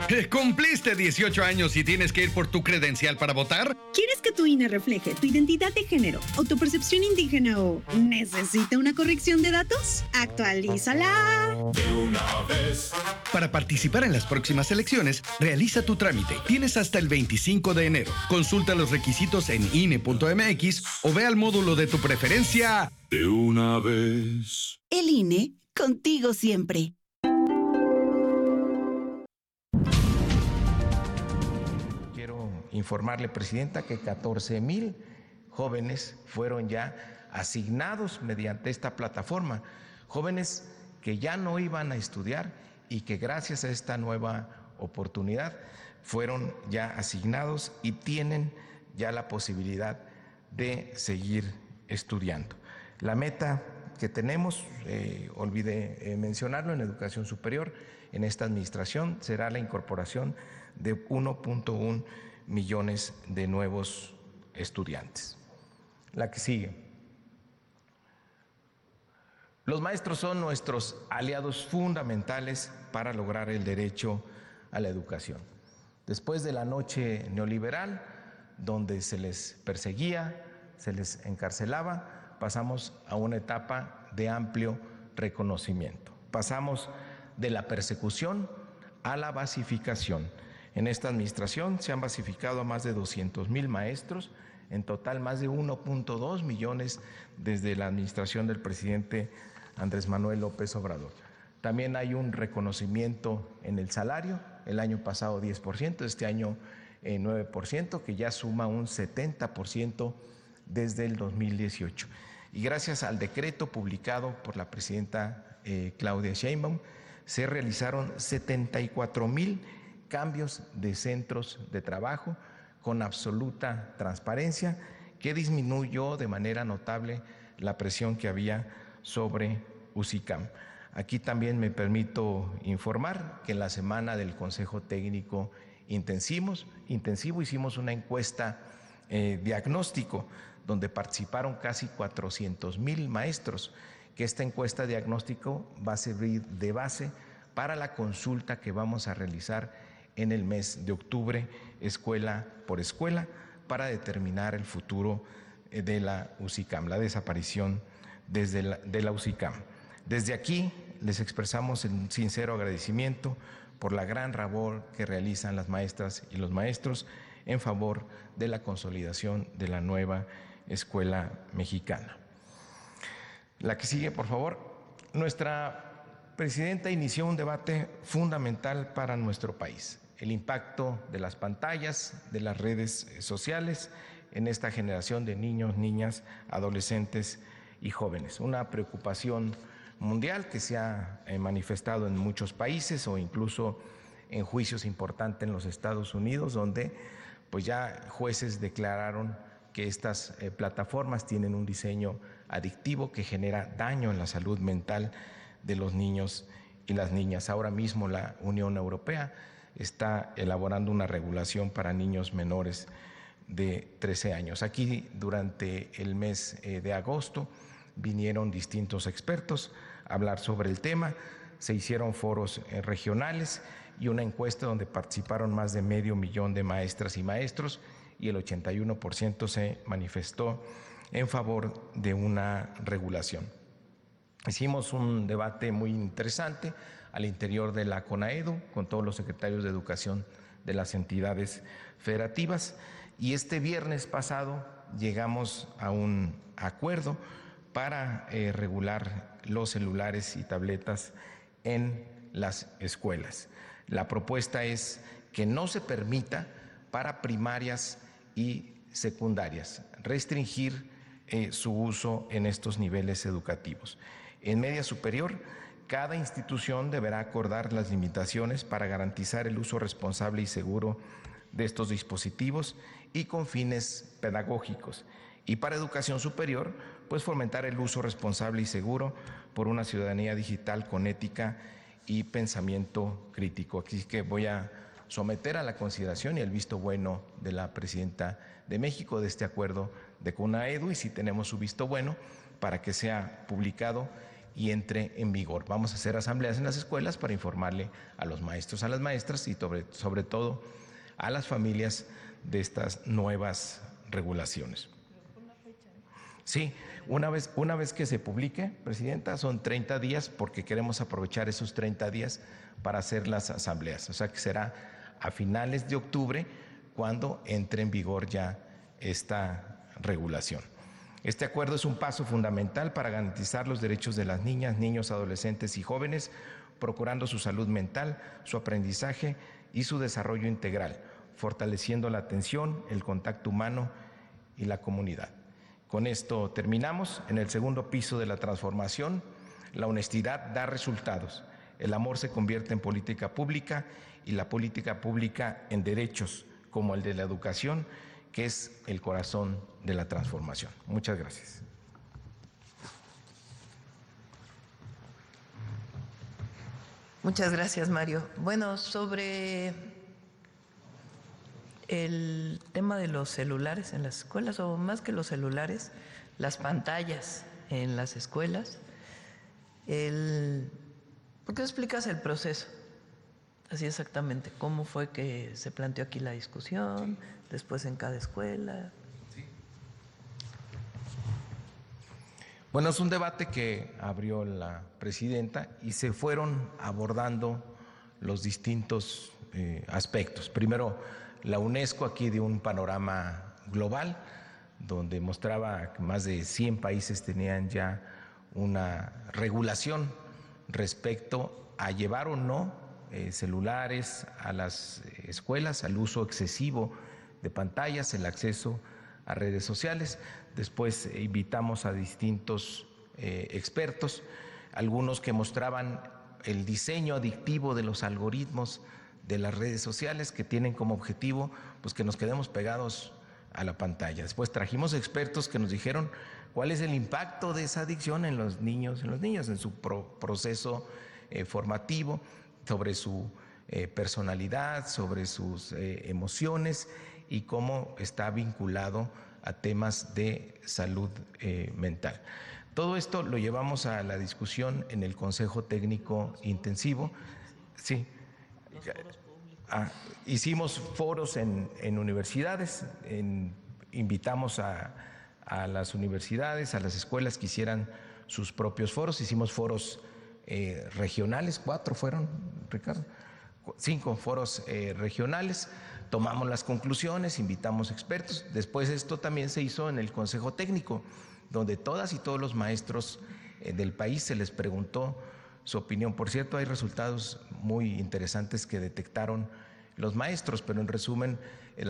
¿Cumpliste 18 años y tienes que ir por tu credencial para votar? ¿Quieres que tu INE refleje tu identidad de género o tu percepción indígena o necesita una corrección de datos? ¡Actualízala! De una vez. Para participar en las próximas elecciones, realiza tu trámite. Tienes hasta el 25 de enero. Consulta los requisitos en INE.mx o ve al módulo de tu preferencia. De una vez. El INE, contigo siempre. Informarle, Presidenta, que 14,000 jóvenes fueron ya asignados mediante esta plataforma, jóvenes que ya no iban a estudiar y que gracias a esta nueva oportunidad fueron ya asignados y tienen ya la posibilidad de seguir estudiando. La meta que tenemos, olvidé mencionarlo, en educación superior, en esta administración, será la incorporación de 1.1 millones de nuevos estudiantes. La que sigue. Los maestros son nuestros aliados fundamentales para lograr el derecho a la educación. Después de la noche neoliberal, donde se les perseguía, se les encarcelaba, pasamos a una etapa de amplio reconocimiento. Pasamos de la persecución a la basificación. En esta administración se han basificado a más de 200,000 maestros, en total más de 1.2 millones desde la administración del presidente Andrés Manuel López Obrador. También hay un reconocimiento en el salario, el año pasado 10%, este año 9%, que ya suma un 70% desde el 2018. Y gracias al decreto publicado por la presidenta Claudia Sheinbaum, se realizaron 74,000 cambios de centros de trabajo con absoluta transparencia, que disminuyó de manera notable la presión que había sobre UCICAM. Aquí también me permito informar que en la semana del Consejo Técnico Intensivo hicimos una encuesta diagnóstico donde participaron casi 400,000 maestros, que esta encuesta diagnóstico va a servir de base para la consulta que vamos a realizar en el mes de octubre, escuela por escuela, para determinar el futuro de la UCICAM, la desaparición de la UCICAM. Desde aquí les expresamos un sincero agradecimiento por la gran labor que realizan las maestras y los maestros en favor de la consolidación de la nueva escuela mexicana. La que sigue, por favor. Nuestra presidenta inició un debate fundamental para nuestro país: el impacto de las pantallas, de las redes sociales en esta generación de niños, niñas, adolescentes y jóvenes. Una preocupación mundial que se ha manifestado en muchos países o incluso en juicios importantes en los Estados Unidos, donde pues ya jueces declararon que estas plataformas tienen un diseño adictivo que genera daño en la salud mental de los niños y las niñas. Ahora mismo la Unión Europea está elaborando una regulación para niños menores de 13 años. Aquí durante el mes de agosto vinieron distintos expertos a hablar sobre el tema, se hicieron foros regionales y una encuesta donde participaron más de 500,000 de maestras y maestros, y el 81% se manifestó en favor de una regulación. Hicimos un debate muy interesante al interior de la CONAEDU con todos los secretarios de educación de las entidades federativas, y este viernes pasado llegamos a un acuerdo para regular los celulares y tabletas en las escuelas. La propuesta es que no se permita para primarias y secundarias restringir su uso en estos niveles educativos. En media superior, cada institución deberá acordar las limitaciones para garantizar el uso responsable y seguro de estos dispositivos y con fines pedagógicos. Y para educación superior, pues fomentar el uso responsable y seguro por una ciudadanía digital con ética y pensamiento crítico. Así que voy a someter a la consideración y el visto bueno de la presidenta de México de este acuerdo de CONAEDU, y si tenemos su visto bueno, para que sea publicado y entre en vigor. Vamos a hacer asambleas en las escuelas para informarle a los maestros, a las maestras y sobre todo a las familias de estas nuevas regulaciones. Sí, una vez que se publique, Presidenta, son 30 días porque queremos aprovechar esos 30 días para hacer las asambleas. O sea que será a finales de octubre cuando entre en vigor ya esta regulación. Este acuerdo es un paso fundamental para garantizar los derechos de las niñas, niños, adolescentes y jóvenes, procurando su salud mental, su aprendizaje y su desarrollo integral, fortaleciendo la atención, el contacto humano y la comunidad. Con esto terminamos. En el segundo piso de la transformación, la honestidad da resultados. El amor se convierte en política pública y la política pública en derechos, como el de la educación, que es el corazón de la transformación. Muchas gracias. Muchas gracias, Mario. Bueno, sobre el tema de los celulares en las escuelas, o más que los celulares, las pantallas en las escuelas, ¿por qué no explicas el proceso? Así exactamente, ¿cómo fue que se planteó aquí la discusión, después en cada escuela? Sí. Bueno, es un debate que abrió la presidenta y se fueron abordando los distintos aspectos. Primero, la UNESCO aquí dio un panorama global donde mostraba que más de 100 países tenían ya una regulación respecto a llevar o no celulares a las escuelas, al uso excesivo de pantallas, el acceso a redes sociales. Después invitamos a distintos expertos, algunos que mostraban el diseño adictivo de los algoritmos de las redes sociales que tienen como objetivo pues que nos quedemos pegados a la pantalla. Después trajimos expertos que nos dijeron cuál es el impacto de esa adicción en los niños, en su proceso formativo, sobre su personalidad, sobre sus emociones y cómo está vinculado a temas de salud mental. Todo esto lo llevamos a la discusión en el Consejo Técnico Intensivo. Sí. Los foros públicos. Hicimos foros en universidades, invitamos a las universidades, a las escuelas que hicieran sus propios foros. Hicimos foros regionales, 4 fueron, Ricardo, 5 foros regionales. Tomamos las conclusiones, invitamos expertos. Después esto también se hizo en el Consejo Técnico, donde todas y todos los maestros del país se les preguntó su opinión. Por cierto, hay resultados muy interesantes que detectaron los maestros, pero en resumen, el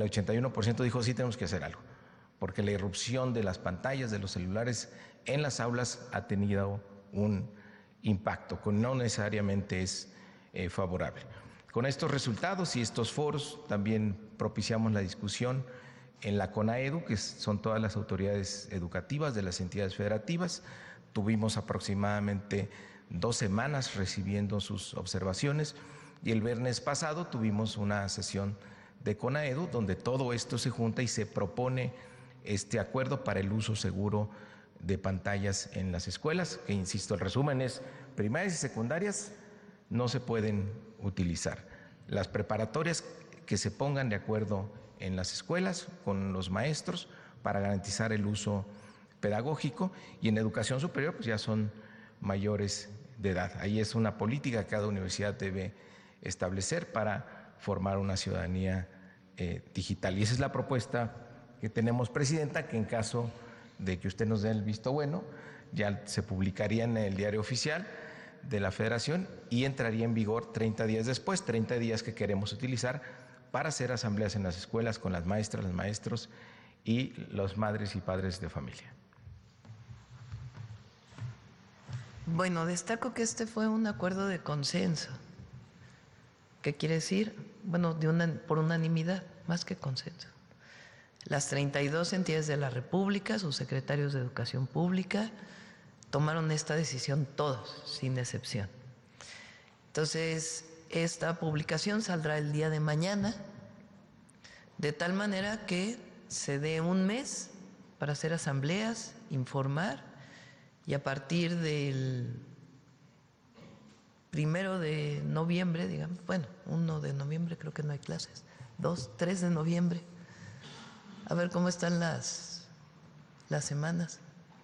81% dijo sí tenemos que hacer algo, porque la irrupción de las pantallas, de los celulares en las aulas ha tenido un impacto, que no necesariamente es favorable. Con estos resultados y estos foros también propiciamos la discusión en la CONAEDU, que son todas las autoridades educativas de las entidades federativas. Tuvimos aproximadamente 2 semanas recibiendo sus observaciones y el viernes pasado tuvimos una sesión de CONAEDU donde todo esto se junta y se propone este acuerdo para el uso seguro de pantallas en las escuelas, que insisto, el resumen es primarias y secundarias no se pueden utilizar. Las preparatorias que se pongan de acuerdo en las escuelas con los maestros para garantizar el uso pedagógico, y en educación superior pues ya son mayores de edad. Ahí es una política que cada universidad debe establecer para formar una ciudadanía digital. Y esa es la propuesta que tenemos, Presidenta, que en caso de que usted nos dé el visto bueno, ya se publicaría en el diario oficial de la Federación y entraría en vigor 30 días después, 30 días que queremos utilizar para hacer asambleas en las escuelas con las maestras, los maestros y los madres y padres de familia. Bueno, destaco que este fue un acuerdo de consenso. ¿Qué quiere decir? Bueno, por unanimidad, más que consenso. Las 32 entidades de la República, sus secretarios de Educación Pública, tomaron esta decisión todos, sin excepción. Entonces, esta publicación saldrá el día de mañana, de tal manera que se dé un mes para hacer asambleas, informar Y a partir del 1 de noviembre, digamos, bueno, 1 de noviembre creo que no hay clases, 2, 3 de noviembre, a ver cómo están las semanas.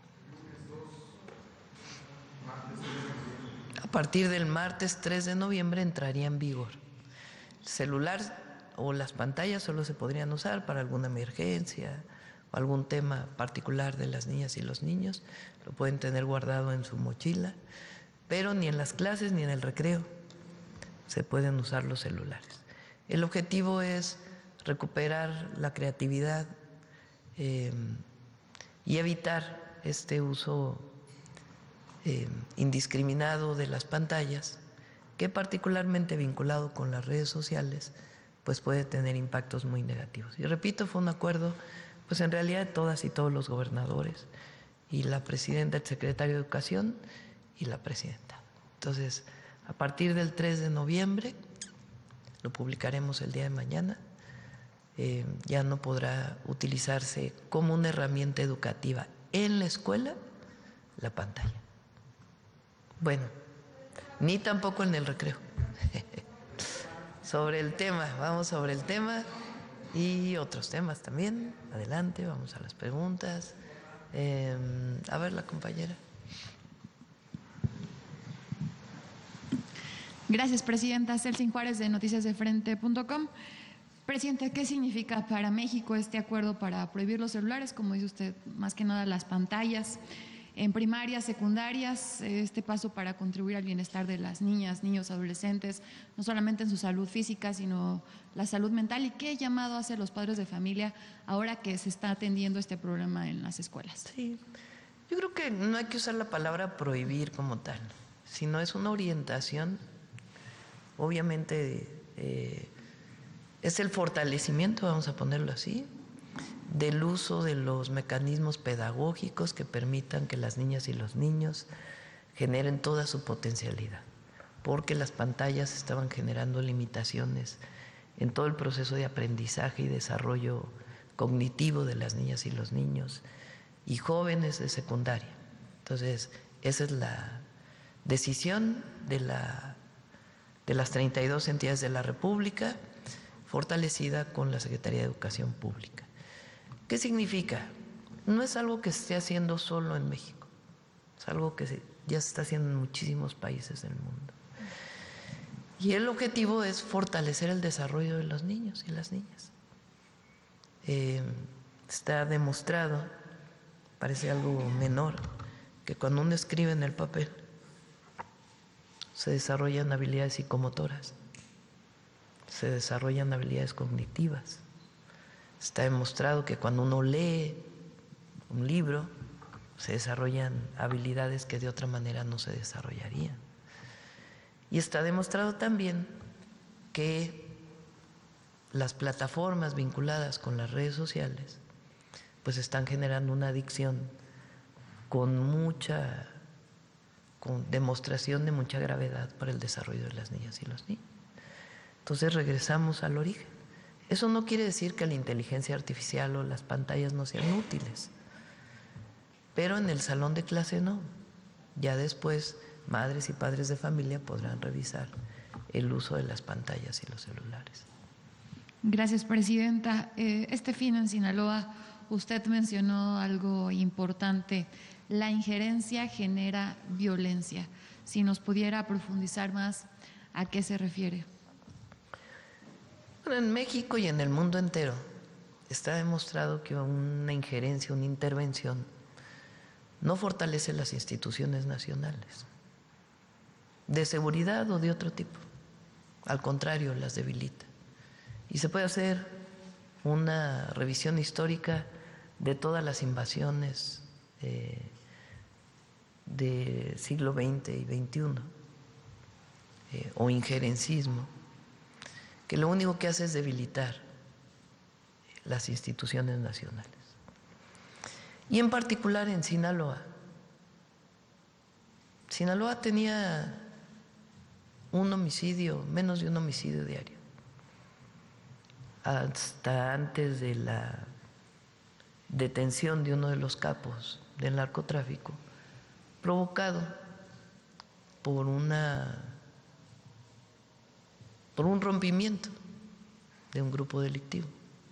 A partir del martes 3 de noviembre entraría en vigor. El celular o las pantallas solo se podrían usar para alguna emergencia o algún tema particular de las niñas y los niños. Lo pueden tener guardado en su mochila, pero ni en las clases ni en el recreo se pueden usar los celulares. El objetivo es recuperar la creatividad y evitar este uso indiscriminado de las pantallas, que particularmente vinculado con las redes sociales, pues puede tener impactos muy negativos. Y repito, fue un acuerdo, pues en realidad de todas y todos los gobernadores, y la presidenta, el secretario de Educación y la presidenta. Entonces, a partir del 3 de noviembre, lo publicaremos el día de mañana, ya no podrá utilizarse como una herramienta educativa en la escuela la pantalla. Bueno, ni tampoco en el recreo. Sobre el tema, vamos sobre el tema y otros temas también. Adelante, vamos a las preguntas. A ver, la compañera. Gracias, presidenta. Celsin Juárez, de noticiasdefrente.com. Presidenta, ¿qué significa para México este acuerdo para prohibir los celulares? Como dice usted, más que nada las pantallas en primarias, secundarias, este paso para contribuir al bienestar de las niñas, niños, adolescentes, no solamente en su salud física, sino la salud mental. ¿Y qué llamado hace los padres de familia ahora que se está atendiendo este problema en las escuelas? Sí, yo creo que no hay que usar la palabra prohibir como tal, sino es una orientación. Obviamente es el fortalecimiento, vamos a ponerlo así, del uso de los mecanismos pedagógicos que permitan que las niñas y los niños generen toda su potencialidad, porque las pantallas estaban generando limitaciones en todo el proceso de aprendizaje y desarrollo cognitivo de las niñas y los niños y jóvenes de secundaria. Entonces, esa es la decisión de las 32 entidades de la República, fortalecida con la Secretaría de Educación Pública. ¿Qué significa? No es algo que se esté haciendo solo en México, es algo que ya se está haciendo en muchísimos países del mundo. Y el objetivo es fortalecer el desarrollo de los niños y las niñas. Está demostrado, parece algo menor, que cuando uno escribe en el papel se desarrollan habilidades psicomotoras, se desarrollan habilidades cognitivas. Está demostrado que cuando uno lee un libro se desarrollan habilidades que de otra manera no se desarrollarían. Y está demostrado también que las plataformas vinculadas con las redes sociales pues están generando una adicción con demostración de mucha gravedad para el desarrollo de las niñas y los niños. Entonces regresamos al origen. Eso no quiere decir que la inteligencia artificial o las pantallas no sean útiles, pero en el salón de clase no. Ya después madres y padres de familia podrán revisar el uso de las pantallas y los celulares. Gracias, presidenta. Este fin en Sinaloa usted mencionó algo importante. La injerencia genera violencia. Si nos pudiera profundizar más, ¿a qué se refiere? Bueno, en México y en el mundo entero está demostrado que una injerencia, una intervención, no fortalece las instituciones nacionales, de seguridad o de otro tipo. Al contrario, las debilita. Y se puede hacer una revisión histórica de todas las invasiones del siglo XX y XXI, o injerencismo, que lo único que hace es debilitar las instituciones nacionales. Y en particular en Sinaloa. Sinaloa tenía menos de un homicidio diario. Hasta antes de la detención de uno de los capos del narcotráfico, provocado por un rompimiento de un grupo delictivo.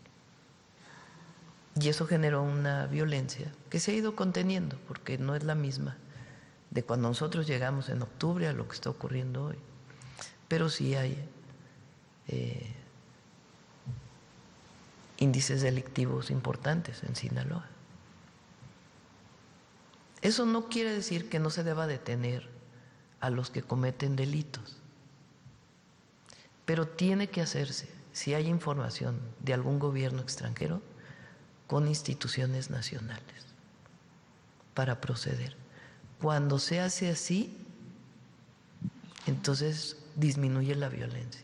Y eso generó una violencia que se ha ido conteniendo, porque no es la misma de cuando nosotros llegamos en octubre a lo que está ocurriendo hoy. Pero sí hay índices delictivos importantes en Sinaloa. Eso no quiere decir que no se deba detener a los que cometen delitos, pero tiene que hacerse, si hay información de algún gobierno extranjero, con instituciones nacionales para proceder. Cuando se hace así, entonces disminuye la violencia.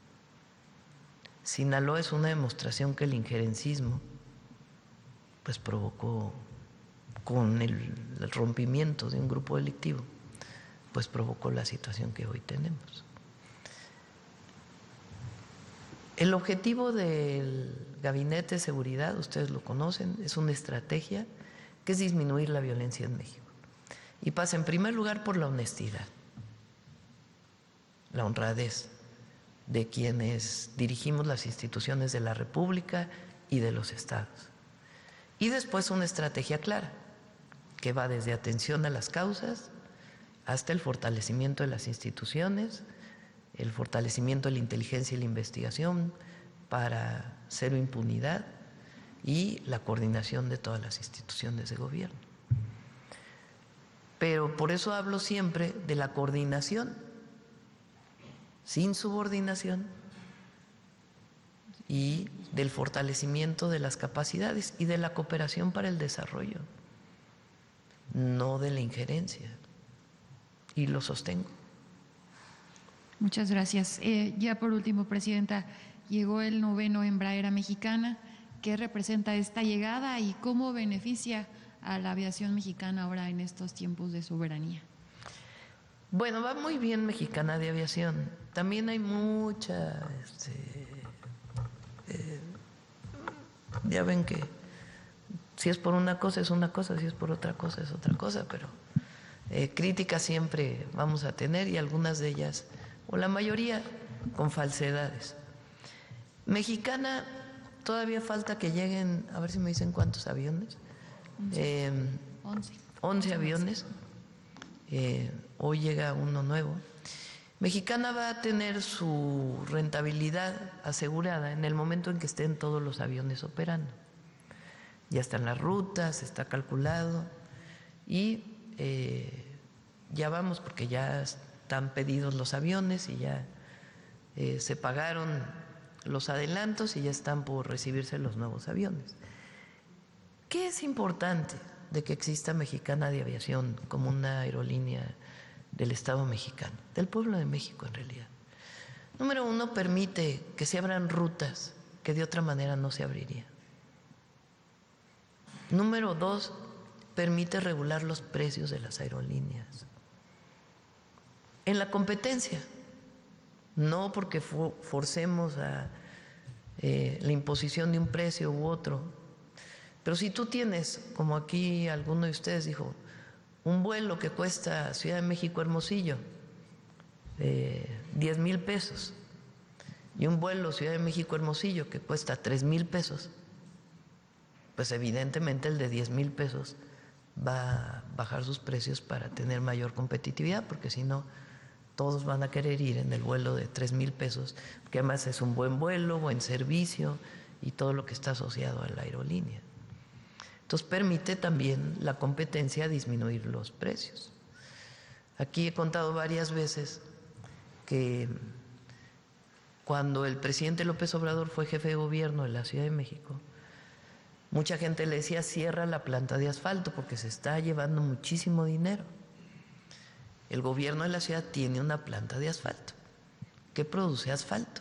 Sinaloa es una demostración que el injerencismo pues provocó, con el rompimiento de un grupo delictivo, pues provocó la situación que hoy tenemos. El objetivo del Gabinete de Seguridad, ustedes lo conocen, es una estrategia que es disminuir la violencia en México. Y pasa en primer lugar por la honestidad, la honradez de quienes dirigimos las instituciones de la República y de los estados. Y después una estrategia clara, que va desde atención a las causas hasta el fortalecimiento de las instituciones, el fortalecimiento de la inteligencia y la investigación para cero impunidad y la coordinación de todas las instituciones de gobierno. Pero por eso hablo siempre de la coordinación, sin subordinación, y del fortalecimiento de las capacidades y de la cooperación para el desarrollo, no de la injerencia. Y lo sostengo. Muchas gracias. Ya por último, Presidenta, llegó el 9º Embraer Mexicana. ¿Qué representa esta llegada y cómo beneficia a la aviación mexicana ahora en estos tiempos de soberanía? Bueno, va muy bien Mexicana de Aviación. También hay mucha, ya ven que si es por una cosa es una cosa, si es por otra cosa es otra cosa, pero críticas siempre vamos a tener, y algunas de ellas, o la mayoría, con falsedades. Mexicana, todavía falta que lleguen, a ver si me dicen cuántos aviones. 11 aviones. Hoy llega uno nuevo. Mexicana va a tener su rentabilidad asegurada en el momento en que estén todos los aviones operando. Ya están las rutas, está calculado, y ya vamos, porque ya están pedidos los aviones y ya se pagaron los adelantos y ya están por recibirse los nuevos aviones. ¿Qué es importante de que exista Mexicana de Aviación como una aerolínea del Estado mexicano, del pueblo de México en realidad? Número uno, permite que se abran rutas que de otra manera no se abrirían. Número dos, permite regular los precios de las aerolíneas en la competencia, no porque forcemos a la imposición de un precio u otro. Pero si tú tienes, como aquí alguno de ustedes dijo, un vuelo que cuesta Ciudad de México Hermosillo 10,000 pesos y un vuelo Ciudad de México Hermosillo que cuesta 3,000 pesos, pues evidentemente el de 10,000 pesos va a bajar sus precios para tener mayor competitividad, porque si no, todos van a querer ir en el vuelo de 3,000 pesos, que además es un buen vuelo, buen servicio y todo lo que está asociado a la aerolínea. Entonces permite también la competencia disminuir los precios. Aquí he contado varias veces que cuando el presidente López Obrador fue jefe de gobierno de la Ciudad de México, mucha gente le decía: cierra la planta de asfalto porque se está llevando muchísimo dinero. El gobierno de la ciudad tiene una planta de asfalto que produce asfalto.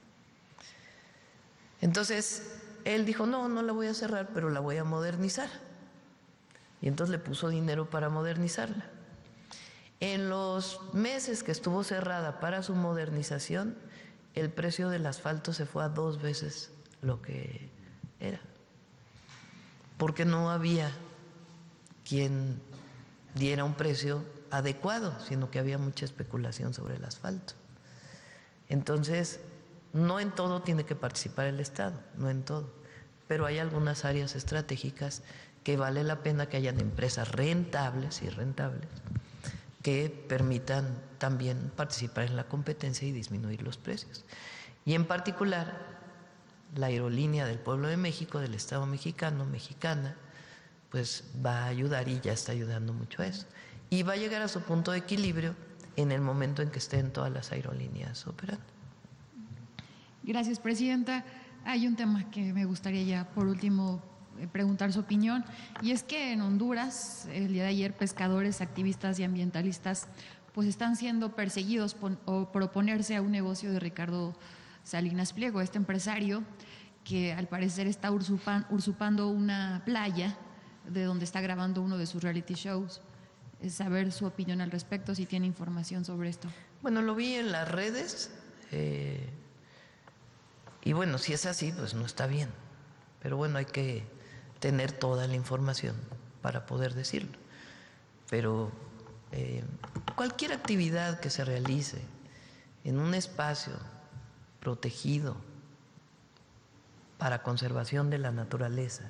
Entonces él dijo: no la voy a cerrar, pero la voy a modernizar. Y entonces le puso dinero para modernizarla. En los meses que estuvo cerrada para su modernización, el precio del asfalto se fue a 2 veces lo que era, porque no había quien diera un precio adecuado, sino que había mucha especulación sobre el asfalto. Entonces, no en todo tiene que participar el Estado, no en todo, pero hay algunas áreas estratégicas que vale la pena que hayan empresas rentables que permitan también participar en la competencia y disminuir los precios. Y en particular, la aerolínea del Pueblo de México, del Estado mexicana, pues va a ayudar y ya está ayudando mucho a eso. Y va a llegar a su punto de equilibrio en el momento en que estén todas las aerolíneas operando. Gracias, Presidenta. Hay un tema que me gustaría ya, por último, preguntar su opinión, y es que en Honduras, el día de ayer, pescadores, activistas y ambientalistas pues están siendo perseguidos por oponerse a un negocio de Ricardo Salinas Pliego, este empresario que al parecer está usurpando una playa de donde está grabando uno de sus reality shows. Es saber su opinión al respecto, si tiene información sobre esto. Bueno, lo vi en las redes y bueno, si es así, pues no está bien. Pero bueno, hay que tener toda la información para poder decirlo. Pero cualquier actividad que se realice en un espacio protegido para conservación de la naturaleza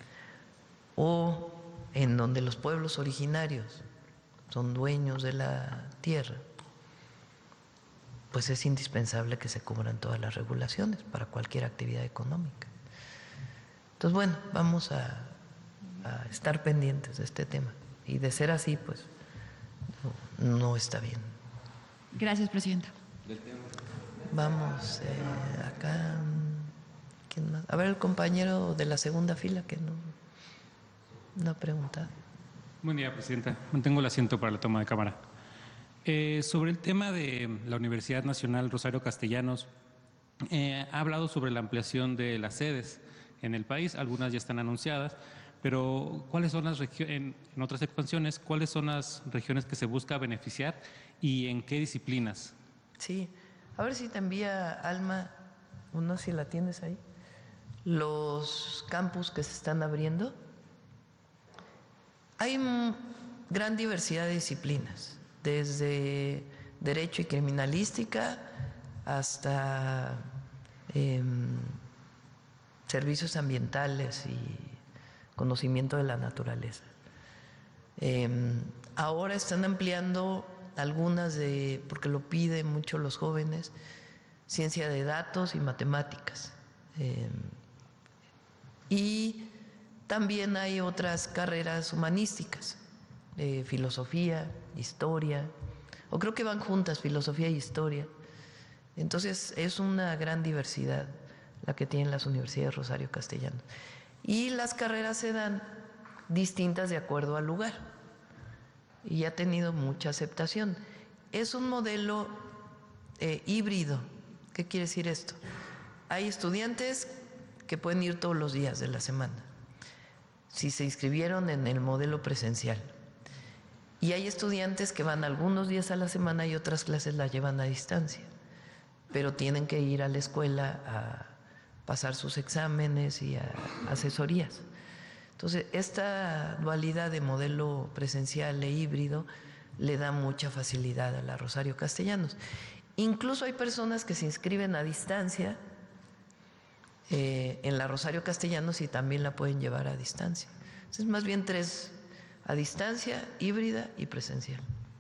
o en donde los pueblos originarios son dueños de la tierra, pues es indispensable que se cubran todas las regulaciones para cualquier actividad económica. Entonces, bueno, vamos a estar pendientes de este tema. Y de ser así, pues no está bien. Gracias, Presidenta. Vamos acá. ¿Quién más? A ver, el compañero de la segunda fila que no ha preguntado. Buen día, Presidenta. Mantengo el asiento para la toma de cámara. Sobre el tema de la Universidad Nacional Rosario Castellanos, ha hablado sobre la ampliación de las sedes en el país. Algunas ya están anunciadas, pero ¿cuáles son las regiones, en otras expansiones, cuáles son las regiones que se busca beneficiar y en qué disciplinas? Sí, a ver si te envía Alma, o no sé si la tienes ahí, los campus que se están abriendo. Hay gran diversidad de disciplinas, desde derecho y criminalística hasta servicios ambientales y conocimiento de la naturaleza. Ahora están ampliando algunas porque lo piden mucho los jóvenes, ciencia de datos y matemáticas. Y también hay otras carreras humanísticas, filosofía, historia, o creo que van juntas, filosofía y historia. Entonces es una gran diversidad la que tienen las universidades Rosario Castellanos. Y las carreras se dan distintas de acuerdo al lugar. Y ha tenido mucha aceptación. Es un modelo híbrido. ¿Qué quiere decir esto? Hay estudiantes que pueden ir todos los días de la semana, si se inscribieron en el modelo presencial. Y hay estudiantes que van algunos días a la semana y otras clases las llevan a distancia, pero tienen que ir a la escuela a pasar sus exámenes y a asesorías. Entonces, esta dualidad de modelo presencial e híbrido le da mucha facilidad a la Rosario Castellanos. Incluso hay personas que se inscriben a distancia en la Rosario Castellanos y también la pueden llevar a distancia. Entonces, más bien 3: a distancia, híbrida y presencial.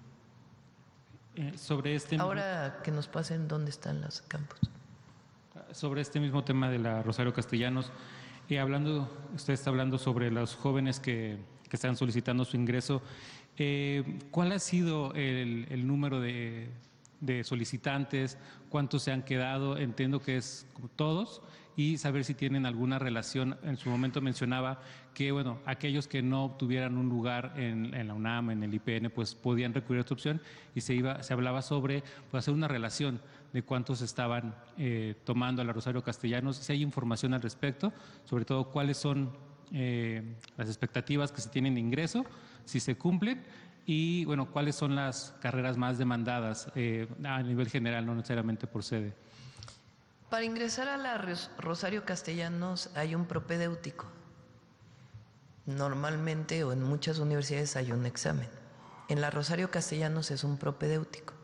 Sobre este Ahora que nos pasen dónde están los campus. Sobre este mismo tema de la Rosario Castellanos, usted está hablando sobre los jóvenes que están solicitando su ingreso. ¿Cuál ha sido el número de solicitantes? ¿Cuántos se han quedado? Entiendo que es como todos. Y saber si tienen alguna relación. En su momento mencionaba que, bueno, aquellos que no obtuvieran un lugar en la UNAM, en el IPN, pues podían recurrir a esta opción, y se hablaba sobre pues, hacer una relación de cuántos estaban tomando a la Rosario Castellanos. Si hay información al respecto, sobre todo cuáles son las expectativas que se tienen de ingreso, si se cumplen, y bueno, cuáles son las carreras más demandadas a nivel general, no necesariamente por sede. Para ingresar a la Rosario Castellanos hay un propedéutico. Normalmente o en muchas universidades hay un examen. En la Rosario Castellanos es un propedéutico.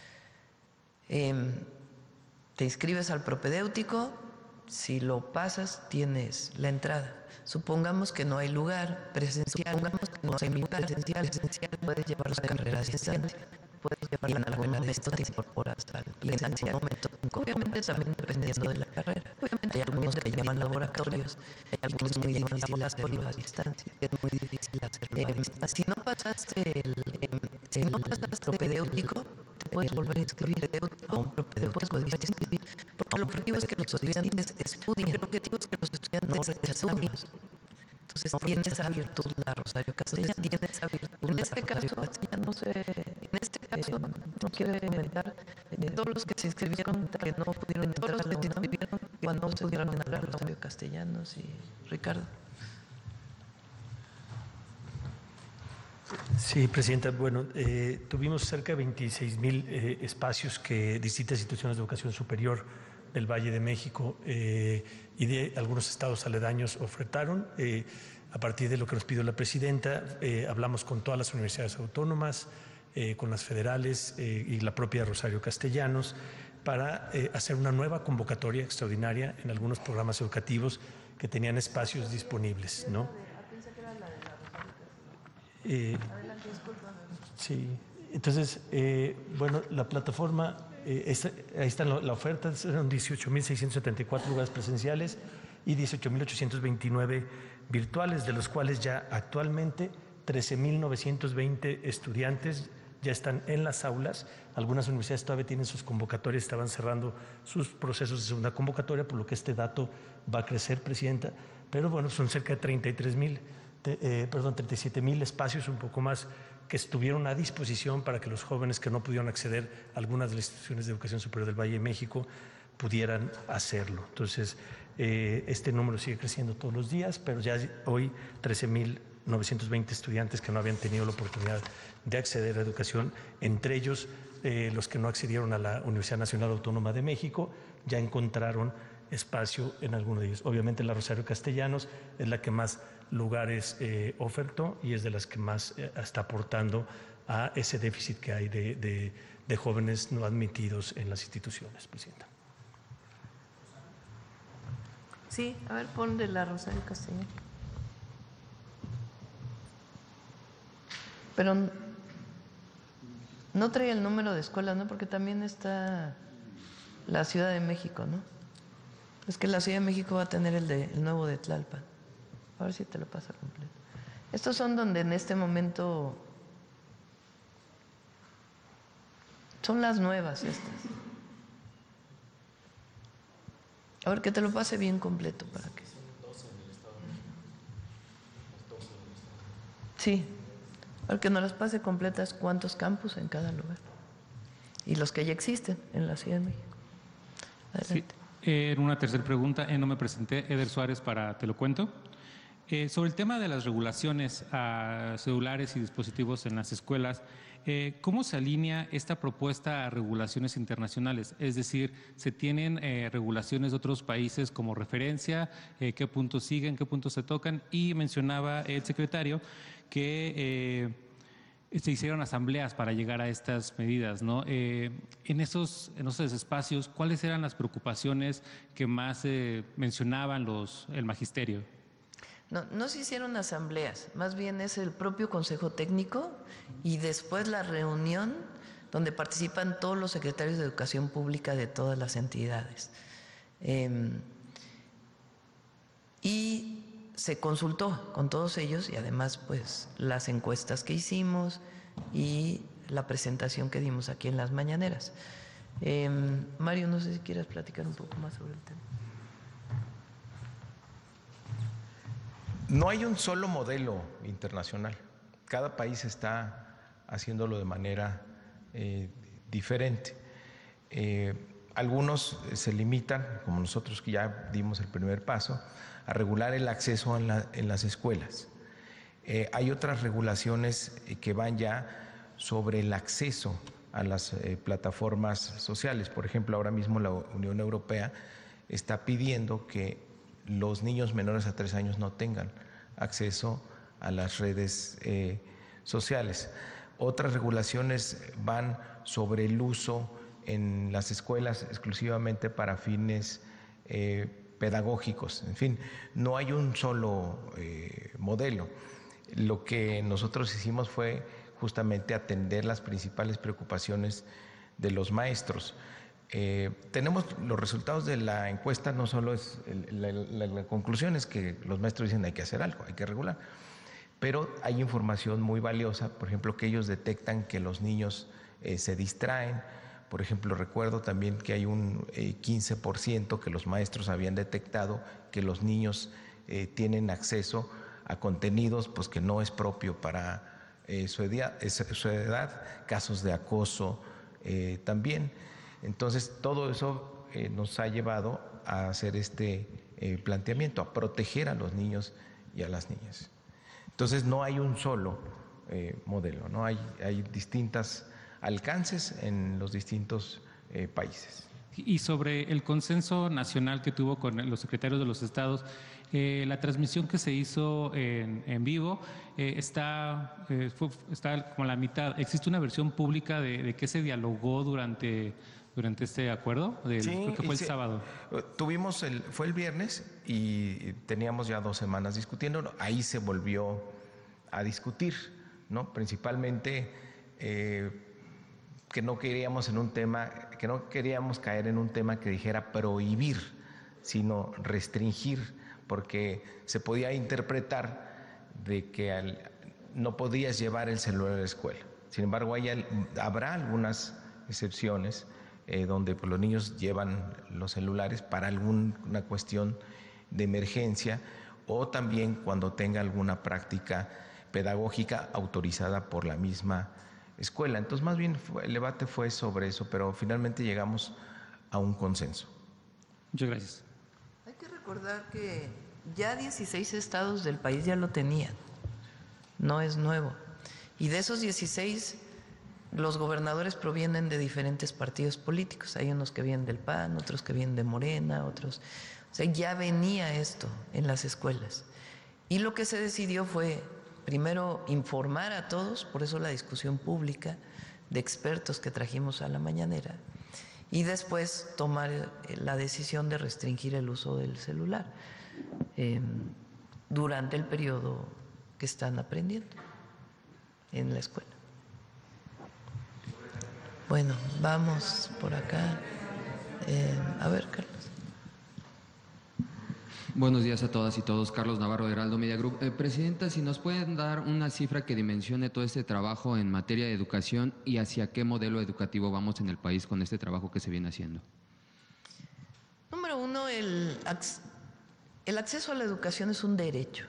Te inscribes al propedéutico, si lo pasas tienes la entrada. Supongamos que no hay lugar presencial, supongamos que no hay lugar presencial, puedes llevar las carreras a distancia, puedes llevar en algún momento te incorporas y en algún momento, obviamente también dependiendo de la carrera. Obviamente hay algunos que llaman laboratorios, hay algunos muy difíciles hacerlo a distancia, es muy difícil hacerlo a distancia. Si no pasaste el propedéutico, te puedes volver a inscribir a un propedéutico distinto, porque el objetivo es que los estudiantes estudien, el objetivo es que los estudiantes no rechacen. Entonces tienes a virtud la Rosario Castellanos, tienes a virtud en este caso, no quiero comentar de todos los que se inscribieron que no pudieron entrar, todos los que se inscribieron cuando se pudieron entrar a Rosario Castellanos. Y Ricardo. Sí, Presidenta. Bueno, tuvimos cerca de 26,000 espacios que distintas instituciones de educación superior del Valle de México y de algunos estados aledaños ofertaron. A partir de lo que nos pidió la Presidenta, hablamos con todas las universidades autónomas, con las federales y la propia Rosario Castellanos para hacer una nueva convocatoria extraordinaria en algunos programas educativos que tenían espacios disponibles, ¿no? Sí, entonces, bueno, la plataforma, ahí está la oferta, son 18,674 lugares presenciales y 18,829 virtuales, de los cuales ya actualmente 13,920 estudiantes ya están en las aulas. Algunas universidades todavía tienen sus convocatorias, estaban cerrando sus procesos de segunda convocatoria, por lo que este dato va a crecer, Presidenta, pero bueno, son cerca de 37,000 espacios, un poco más, que estuvieron a disposición para que los jóvenes que no pudieron acceder a algunas de las instituciones de educación superior del Valle de México pudieran hacerlo. Entonces, este número sigue creciendo todos los días, pero ya hoy 13,920 estudiantes que no habían tenido la oportunidad de acceder a educación, entre ellos los que no accedieron a la Universidad Nacional Autónoma de México, ya encontraron espacio en alguno de ellos. Obviamente la Rosario Castellanos es la que más lugares ofertó y es de las que más está aportando a ese déficit que hay de jóvenes no admitidos en las instituciones, Presidenta. Sí, a ver, pon de la Rosario Castellanos. Pero no trae el número de escuelas, ¿no? Porque también está la Ciudad de México, ¿no? Es que la Ciudad de México va a tener el nuevo de Tlalpan. A ver si te lo pasa completo. Estos son donde en este momento son las nuevas estas. A ver que te lo pase bien completo para que. Sí, a ver que nos las pase completas cuántos campus en cada lugar. Y los que ya existen en la Ciudad de México. Adelante. Sí. En una tercera pregunta, no me presenté, Eder Suárez para Te lo cuento. Sobre el tema de las regulaciones a celulares y dispositivos en las escuelas, ¿cómo se alinea esta propuesta a regulaciones internacionales? Es decir, ¿se tienen regulaciones de otros países como referencia? ¿Qué puntos siguen? ¿Qué puntos se tocan? Y mencionaba el secretario que se hicieron asambleas para llegar a estas medidas, ¿no? En esos espacios, ¿cuáles eran las preocupaciones que más mencionaban el magisterio? No se hicieron asambleas, más bien es el propio Consejo Técnico y después la reunión donde participan todos los secretarios de Educación Pública de todas las entidades. Y se consultó con todos ellos y además pues las encuestas que hicimos y la presentación que dimos aquí en las mañaneras. Mario, no sé si quieres platicar un poco más sobre el tema. No hay un solo modelo internacional. Cada país está haciéndolo de manera diferente. Algunos se limitan, como nosotros que ya dimos el primer paso, a regular el acceso en las escuelas. Hay otras regulaciones que van ya sobre el acceso a las plataformas sociales. Por ejemplo, ahora mismo la Unión Europea está pidiendo que los niños menores a 3 años no tengan acceso a las redes sociales. Otras regulaciones van sobre el uso en las escuelas exclusivamente para fines pedagógicos. En fin, no hay un solo modelo. Lo que nosotros hicimos fue justamente atender las principales preocupaciones de los maestros. Tenemos los resultados de la encuesta, no solo es la conclusión es que los maestros dicen hay que hacer algo, hay que regular, pero hay información muy valiosa, por ejemplo, que ellos detectan que los niños se distraen. Por ejemplo, recuerdo también que hay un 15% que los maestros habían detectado que los niños tienen acceso a contenidos pues, que no es propio para su edad, casos de acoso también. Entonces, todo eso nos ha llevado a hacer este planteamiento, a proteger a los niños y a las niñas. Entonces, no hay un solo modelo, ¿no? Hay distintos alcances en los distintos países. Y sobre el consenso nacional que tuvo con los secretarios de los estados, la transmisión que se hizo en vivo está como la mitad. ¿Existe una versión pública de qué se dialogó durante este acuerdo? Sí, creo que fue el sábado. Fue el viernes y teníamos ya 2 semanas discutiendo. Ahí se volvió a discutir, ¿no? Principalmente que no queríamos caer en un tema que dijera prohibir, sino restringir, porque se podía interpretar de que no podías llevar el celular a la escuela. Sin embargo, habrá algunas excepciones donde pues, los niños llevan los celulares para alguna cuestión de emergencia o también cuando tenga alguna práctica pedagógica autorizada por la misma escuela. Entonces, más bien el debate fue sobre eso, pero finalmente llegamos a un consenso. Muchas gracias. Hay que recordar que ya 16 estados del país ya lo tenían, no es nuevo. Y de esos 16, los gobernadores provienen de diferentes partidos políticos. Hay unos que vienen del PAN, otros que vienen de Morena, otros... O sea, ya venía esto en las escuelas. Y lo que se decidió fue, primero, informar a todos, por eso la discusión pública de expertos que trajimos a la mañanera, y después tomar la decisión de restringir el uso del celular durante el periodo que están aprendiendo en la escuela. Bueno, vamos por acá. A ver, Carlos. Buenos días a todas y todos. Carlos Navarro, de Heraldo Media Group. Presidenta, si nos pueden dar una cifra que dimensione todo este trabajo en materia de educación y hacia qué modelo educativo vamos en el país con este trabajo que se viene haciendo. Número uno, el acceso a la educación es un derecho.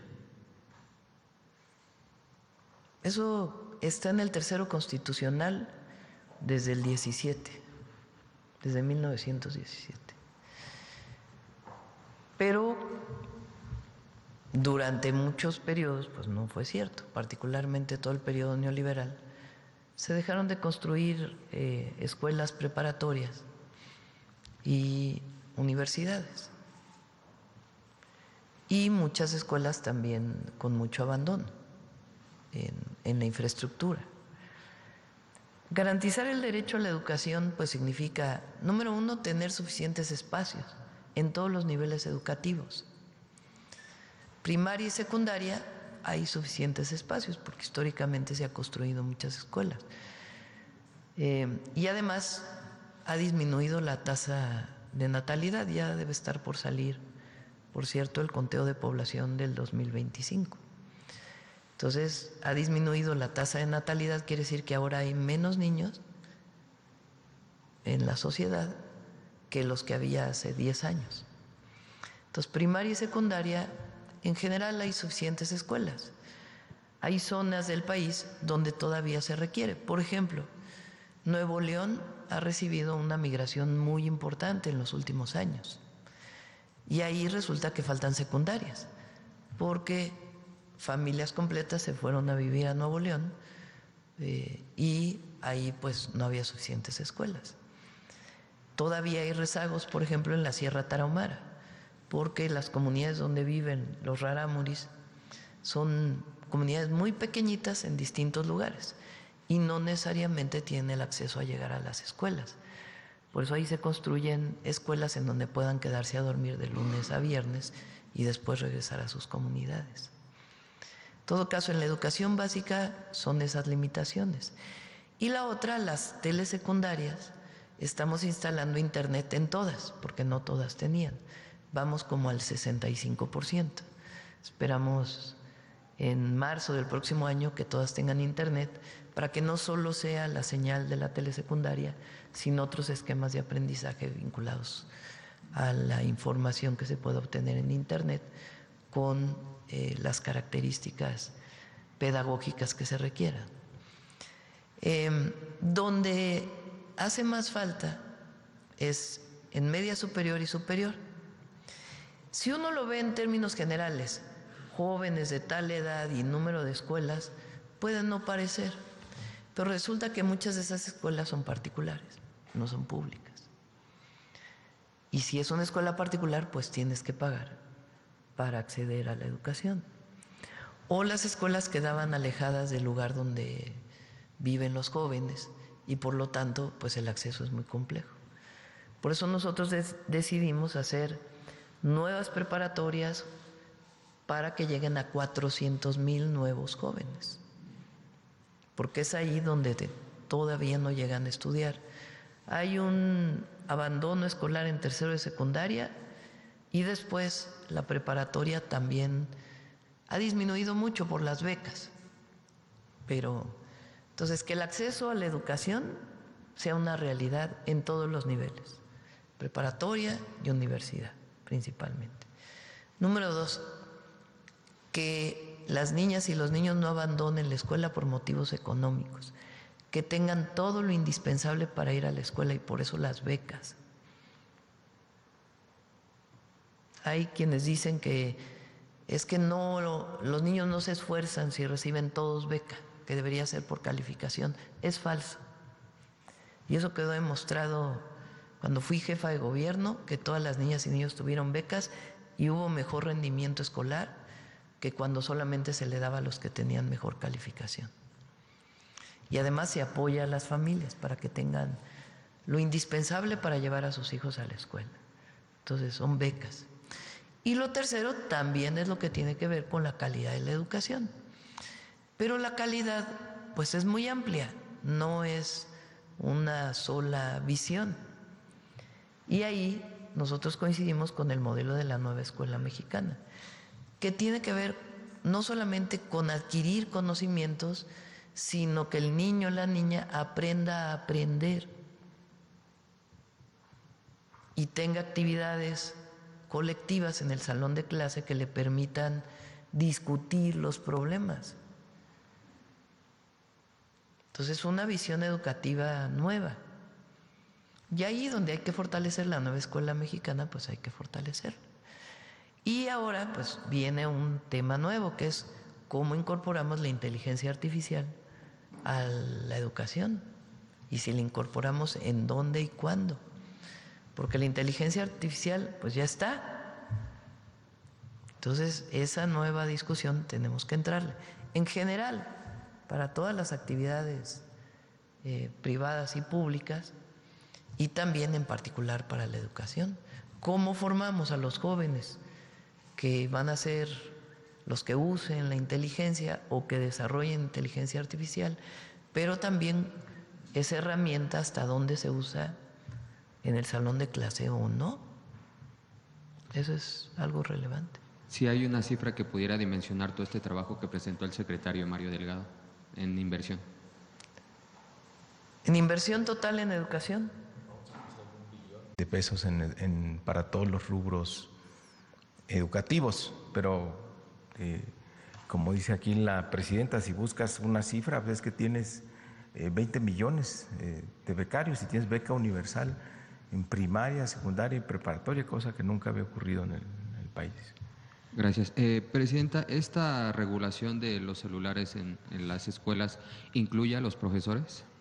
Eso está en el tercero constitucional desde el 17, desde 1917. Pero durante muchos periodos pues no fue cierto, particularmente todo el periodo neoliberal. Se dejaron de construir escuelas preparatorias y universidades. Y muchas escuelas también con mucho abandono en la infraestructura. Garantizar el derecho a la educación pues significa, número uno, tener suficientes espacios en todos los niveles educativos. Primaria y secundaria hay suficientes espacios porque históricamente se ha construido muchas escuelas. Y además ha disminuido la tasa de natalidad, ya debe estar por salir, por cierto, el conteo de población del 2025. Entonces, ha disminuido la tasa de natalidad, quiere decir que ahora hay menos niños en la sociedad que los que había hace 10 años. Entonces, primaria y secundaria, en general hay suficientes escuelas. Hay zonas del país donde todavía se requiere. Por ejemplo, Nuevo León ha recibido una migración muy importante en los últimos años. Y ahí resulta que faltan secundarias, porque familias completas se fueron a vivir a Nuevo León y ahí pues no había suficientes escuelas. Todavía hay rezagos, por ejemplo, en la Sierra Tarahumara, porque las comunidades donde viven los rarámuris son comunidades muy pequeñitas en distintos lugares y no necesariamente tienen el acceso a llegar a las escuelas. Por eso ahí se construyen escuelas en donde puedan quedarse a dormir de lunes a viernes y después regresar a sus comunidades. En todo caso, en la educación básica son esas limitaciones. Y la otra, las telesecundarias, estamos instalando internet en todas, porque no todas tenían. Vamos como al 65%. Esperamos en marzo del próximo año que todas tengan internet, para que no solo sea la señal de la telesecundaria, sino otros esquemas de aprendizaje vinculados a la información que se puede obtener en internet con las características pedagógicas que se requieran. Donde hace más falta es en media superior y superior. Si uno lo ve en términos generales, jóvenes de tal edad y número de escuelas, pueden no parecer, pero resulta que muchas de esas escuelas son particulares, no son públicas. Y si es una escuela particular, pues tienes que pagar para acceder a la educación. O las escuelas quedaban alejadas del lugar donde viven los jóvenes y por lo tanto, pues el acceso es muy complejo. Por eso nosotros decidimos hacer nuevas preparatorias para que lleguen a 400,000 nuevos jóvenes, porque es ahí donde todavía no llegan a estudiar. Hay un abandono escolar en tercero de secundaria y después la preparatoria también ha disminuido mucho por las becas, pero entonces que el acceso a la educación sea una realidad en todos los niveles, preparatoria y universidad principalmente. Número 2, que las niñas y los niños no abandonen la escuela por motivos económicos, que tengan todo lo indispensable para ir a la escuela y por eso las becas. Hay quienes dicen que es que no, los niños no se esfuerzan si reciben todos beca, que debería ser por calificación. Es falso. Y eso quedó demostrado cuando fui jefa de gobierno, que todas las niñas y niños tuvieron becas y hubo mejor rendimiento escolar que cuando solamente se le daba a los que tenían mejor calificación. Y además se apoya a las familias para que tengan lo indispensable para llevar a sus hijos a la escuela. Entonces son becas. Y lo tercero también es lo que tiene que ver con la calidad de la educación. Pero la calidad pues es muy amplia, no es una sola visión. Y ahí nosotros coincidimos con el modelo de la nueva escuela mexicana, que tiene que ver no solamente con adquirir conocimientos, sino que el niño o la niña aprenda a aprender y tenga actividades colectivas en el salón de clase que le permitan discutir los problemas. Entonces, una visión educativa nueva. Y ahí donde hay que fortalecer la nueva escuela mexicana, pues hay que fortalecerla. Y ahora pues viene un tema nuevo, que es cómo incorporamos la inteligencia artificial a la educación y si la incorporamos en dónde y cuándo, porque la inteligencia artificial pues ya está. Entonces esa nueva discusión tenemos que entrarle en general para todas las actividades privadas y públicas, y también en particular para la educación. ¿Cómo formamos a los jóvenes que van a ser los que usen la inteligencia o que desarrollen inteligencia artificial, pero también esa herramienta hasta dónde se usa en el salón de clase o no? Eso es algo relevante. Si hay una cifra que pudiera dimensionar todo este trabajo que presentó el secretario Mario Delgado en inversión. ¿En inversión total en educación? De pesos para todos los rubros educativos, pero como dice aquí la presidenta, si buscas una cifra, ves que tienes 20 millones de becarios y tienes beca universal en primaria, secundaria y preparatoria, cosa que nunca había ocurrido en el país. Gracias. Presidenta, ¿esta regulación de los celulares en las escuelas incluye a los profesores?